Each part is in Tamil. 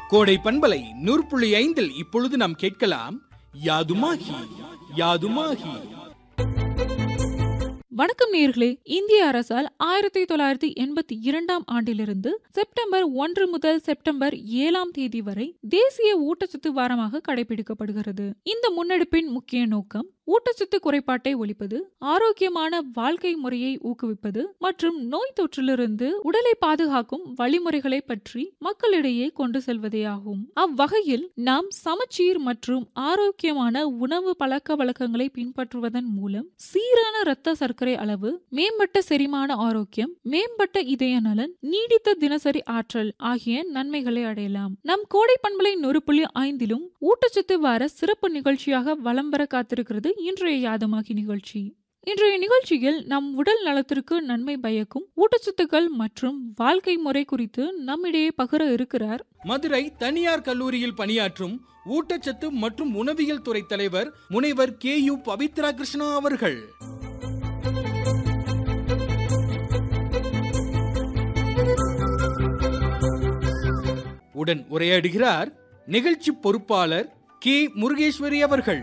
கோடை பண்பலை 100.5 இப்பொழுது நாம் கேட்கலாம் யாதுமாகி யாதுமாகி. வணக்கம் நேயர்களே. இந்திய அரசால் 1982 ஆண்டிலிருந்து செப்டம்பர் 1 முதல் செப்டம்பர் 7 வரை தேசிய ஊட்டச்சத்து வாரமாக கடைபிடிக்கப்படுகிறது. இந்த முன்னெடுப்பின் முக்கிய நோக்கம் ஊட்டச்சத்து குறைபாட்டை ஒழிப்பது, ஆரோக்கியமான வாழ்க்கை முறையை ஊக்குவிப்பது மற்றும் நோய் தொற்றிலிருந்து உடலை பாதுகாக்கும் வழிமுறைகளை பற்றி மக்களிடையே கொண்டு செல்வதே ஆகும். அவ்வகையில் நாம் சமச்சீர் மற்றும் ஆரோக்கியமான உணவு பழக்க வழக்கங்களை பின்பற்றுவதன் மூலம் சீரான இரத்த சர்க்கரை அளவு, மேம்பட்ட செரிமான ஆரோக்கியம், மேம்பட்ட இதய நலன், நீடித்த தினசரி ஆற்றல் ஆகிய நன்மைகளை அடையலாம். நம் கோடை பண்பலை 100.5 ஊட்டச்சத்து வார சிறப்பு நிகழ்ச்சியாக வலம் வர காத்திருக்கிறது இன்றைய யாதுமாகி நிகழ்ச்சி. இன்றைய நிகழ்ச்சியில் நம் உடல் நலத்திற்கு நன்மை பயக்கும் ஊட்டச்சத்துக்கள் மற்றும் வாழ்க்கை முறை குறித்து நம்மிடையே பகிர இருக்கிறார் மதுரை தனியார் கல்லூரியில் பணியாற்றும் ஊட்டச்சத்து மற்றும் உணவியல் துறை தலைவர் முனைவர் KU பவித்ரா கிருஷ்ணா அவர்கள். உடன் உரையாடுகிறார் நிகழ்ச்சி பொறுப்பாளர் K முருகேஸ்வரி அவர்கள்.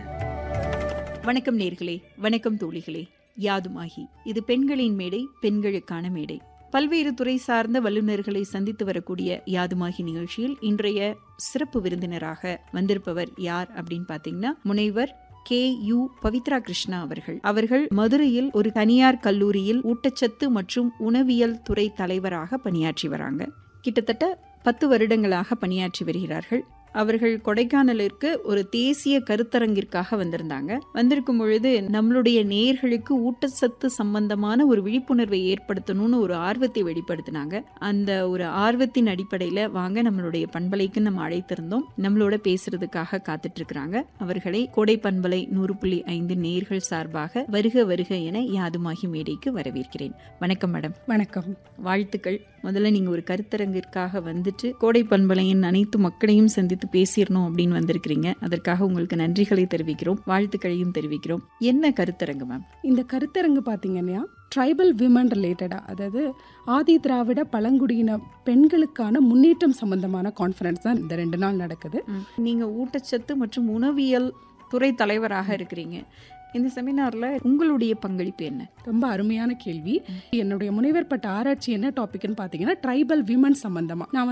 வணக்கம் நேர்களே, வணக்கம் தோழிகளே. யாதுமாகி இது பெண்களின் மேடை, பெண்களுக்கான மேடை. பல்வேறு துறை சார்ந்த வல்லுநர்களை சந்தித்து வரக்கூடிய யாதுமாகி நிகழ்ச்சியில் இன்றைய சிறப்பு விருந்தினராக வந்திருப்பவர் யார் அப்படின்னு பாத்தீங்கன்னா, முனைவர் KU பவித்ரா கிருஷ்ணா அவர்கள் மதுரையில் ஒரு தனியார் கல்லூரியில் ஊட்டச்சத்து மற்றும் உணவியல் துறை தலைவராக பணியாற்றி வராங்க. கிட்டத்தட்ட 10 வருடங்களாக பணியாற்றி வருகிறார்கள். அவர்கள் கொடைக்கானலிற்கு ஒரு தேசிய கருத்தரங்கிற்காக வந்திருக்கும் பொழுது நம்மளுடைய நேயர்களுக்கு ஊட்டச்சத்து சம்பந்தமான ஒரு விழிப்புணர்வை ஏற்படுத்தணும்னு ஒரு ஆர்வத்தை வெளிப்படுத்தினாங்க. அந்த ஒரு ஆர்வத்தின் அடிப்படையில வாங்க நம்மளுடைய பண்பலைக்கு நம்ம அழைத்திருந்தோம். நம்மளோட பேசுறதுக்காக காத்துட்டு இருக்கிறாங்க. அவர்களை கோடை பண்பலை 100.5 நேயர்கள் சார்பாக வருக வருக என யாதுமாகி மேடைக்கு வரவேற்கிறேன். வணக்கம் மேடம். வணக்கம், வாழ்த்துக்கள். முதல்ல நீங்க ஒரு கருத்தரங்கிற்காக வந்துட்டு கோடை பண்பலையின் அனைத்து மக்களையும் சந்தித்து பேசிடணும் அப்படின்னு வந்திருக்கிறீங்க. அதற்காக உங்களுக்கு நன்றிகளை தெரிவிக்கிறோம், வாழ்த்துக்களையும் தெரிவிக்கிறோம். என்ன கருத்தரங்கு மேம்? இந்த கருத்தரங்கு பாத்தீங்கன்னா ட்ரைபல் விமன் ரிலேட்டடா, அதாவது ஆதி திராவிட பழங்குடியின பெண்களுக்கான முன்னேற்றம் சம்பந்தமான கான்ஃபரன்ஸ் தான் இந்த 2 நாள் நடக்குது. நீங்க ஊட்டச்சத்து மற்றும் உணவியல் துறை தலைவராக இருக்கிறீங்க. இந்த செமினார்ல உங்களுடைய பங்களிப்பு என்ன? ரொம்ப அருமையான கேள்வி. என்னுடைய முனைவர் பட்ட ஆராய்ச்சி என்ன டாபிக்னு பாத்தீங்கன்னா ட்ரைபல் விமன் சம்பந்தமா. நான்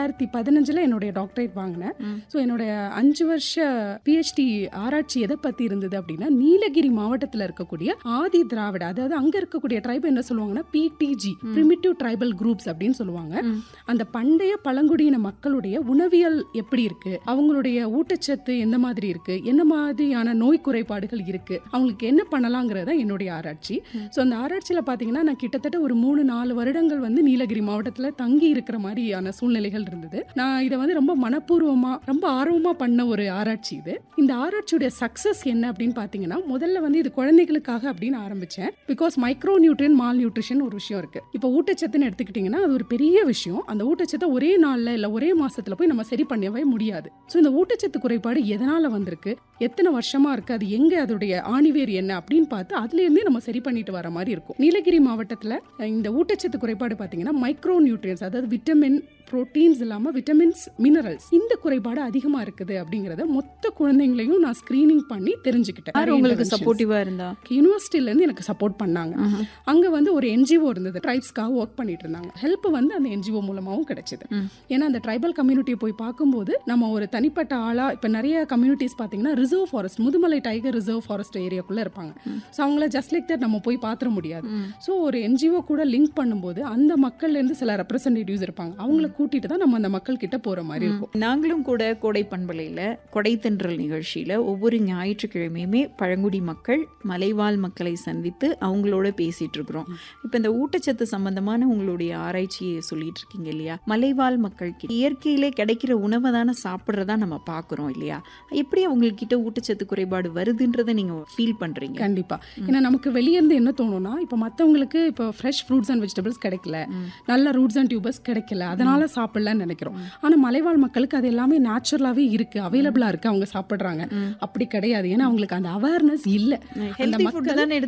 2015 என்னுடைய டாக்டரேட் வாங்கினேன். ஸோ என்னுடைய 5 வருஷ PhD ஆராய்ச்சி எதை பத்தி இருந்தது அப்படின்னா, நீலகிரி மாவட்டத்தில் இருக்கக்கூடிய ஆதி திராவிட, அதாவது அங்க இருக்கக்கூடிய ட்ரைப் என்ன சொல்லுவாங்கன்னா PTG, பிரிமிட்டிவ் ட்ரைபல் குரூப்ஸ் அப்படின்னு சொல்லுவாங்க. அந்த பண்டைய பழங்குடியின மக்களுடைய உணவியல் எப்படி இருக்கு, அவங்களுடைய ஊட்டச்சத்து எந்த மாதிரி இருக்கு, என்ன மாதிரியான நோய் குறைபாடுகள் இருக்கு, அவங்களுக்கு என்ன பண்ணலாங்கிறத என்னுடைய ஆராய்ச்சி. ஸோ அந்த ஆராய்ச்சியில் பார்த்தீங்கன்னா நான் கிட்டத்தட்ட ஒரு 3-4 வருடங்கள் நீலகிரி மாவட்டத்தில் தங்கி இருக்கிற மாதிரியான சூழ்நிலைகள் இருந்தது. நான் இதை ரொம்ப மனப்பூர்வமா, ரொம்ப ஆர்வமா பண்ண ஒரு ஆராய்ச்சி இது. இந்த ஆராய்ச்சியுடைய சக்சஸ் என்ன அப்படின்னு பார்த்தீங்கன்னா, முதல்ல இது குழந்தைகளுக்காக அப்படின்னு ஆரம்பிச்சேன். Because micro nutrient, mall nutrition ஒரு விஷயம் இருக்கு. இப்போ ஊட்டச்சத்துன்னு எடுத்துக்கிட்டிங்கன்னா அது ஒரு பெரிய விஷயம். அந்த ஊட்டச்சத்தை ஒரே நாளில் இல்லை ஒரே மாசத்துல போய் நம்ம சரி பண்ணவே முடியாது. ஸோ இந்த ஊட்டச்சத்து குறைபாடு எதனால வந்திருக்கு, எத்தனை வருஷமா இருக்கு, அது எங்க, அதோடைய ஆணிவேர் என்ன அப்படின்னு பார்த்து அதுல இருந்தே நம்ம சரி பண்ணிட்டு வர மாதிரி இருக்கும். நீலகிரி மாவட்டத்துல இந்த ஊட்டச்சத்து குறைபாடு பாத்தீங்கன்னா மைக்ரோ நியூட்ரியன்ஸ், அதாவது விட்டமின், புரோட்டீன்ஸ் இல்லாம விட்டமின்ஸ், மினரல்ஸ், இந்த குறைபாடு அதிகமா இருக்குது அப்படிங்கறத மொத்த குழந்தைங்களையும் நான் ஸ்கிரீனிங் பண்ணி தெரிஞ்சுக்கிட்டேன். உங்களுக்கு சப்போர்ட்டிவா இருந்தா யூனிவர்சிட்டில இருந்து எனக்கு சப்போர்ட் பண்ணாங்க. அங்க ஒரு NGO இருந்தது, ட்ரைப்ஸ்க்காக ஒர்க் பண்ணிட்டு இருந்தாங்க. ஹெல்ப் அந்த NGO மூலமாவும் கிடைச்சது. ஏன்னா அந்த ட்ரைபல் கம்யூனிட்டியை போய் பார்க்கும்போது நம்ம ஒரு தனிப்பட்ட ஆளா, இப்ப நிறைய கம்யூனிட்டிஸ் பாத்தீங்கன்னா reserve forest, Mudumalai tiger reserve forest ஏரியாக்குள்ள இருப்பாங்க. ஸோ அவங்கள ஜஸ்ட் லைக் தட் நம்ம போய் பார்த்துட முடியாது. ஸோ ஒரு NGO கூட லிங்க் பண்ணும்போது அந்த மக்கள்ல இருந்து சில ரெப்ரசன்டேட்டிவ்ஸ் இருப்பாங்க, அவங்கள கூட்டிட்டு தான் நம்ம அந்த மக்கள் கிட்ட போற மாதிரி இருக்கும். நாங்களும் கூட கோடை பண்பலையில கொடை தென்றல் நிகழ்ச்சியில ஒவ்வொரு ஞாயிற்றுக்கிழமையுமே பழங்குடி மக்கள், மலைவாழ் மக்களை சந்தித்து அவங்களோட பேசிட்டு இருக்கிறோம். இப்ப இந்த ஊட்டச்சத்து சம்பந்தமான உங்களுடைய ஆராய்ச்சியை சொல்லிட்டு இருக்கீங்க இல்லையா, மலைவாழ் மக்களுக்கு இயற்கையிலே கிடைக்கிற உணவை தானே சாப்பிட்றதா நம்ம பாக்குறோம் இல்லையா, எப்படி அவங்கக்கிட்ட ஊட்டச்சத்து குறைபாடு வருதுன்றதை நீங்க ஃபீல் பண்றீங்க? கண்டிப்பா. ஏன்னா நமக்கு வெளியே இருந்து என்ன தோணும்னா, இப்ப மத்தவங்களுக்கு இப்ப ஃப்ரெஷ் ஃப்ரூட்ஸ் அண்ட் வெஜிடபிள்ஸ் கிடைக்கல, நல்ல ரூட்ஸ் அண்ட் டியூபர்ஸ் கிடைக்கல, அதனால சாப்பிடலன்னு நினைக்கிறோம். ஆனா மலைவாழ் மக்களுக்கு அது எல்லாமே நேச்சுரலாவே இருக்கு, அவைலபிளா இருக்கு, அவங்க சாப்பிடுறாங்க. அப்படி கிடையாது. ஏன்னா அவங்களுக்கு அந்த அவேர்னஸ் இல்ல.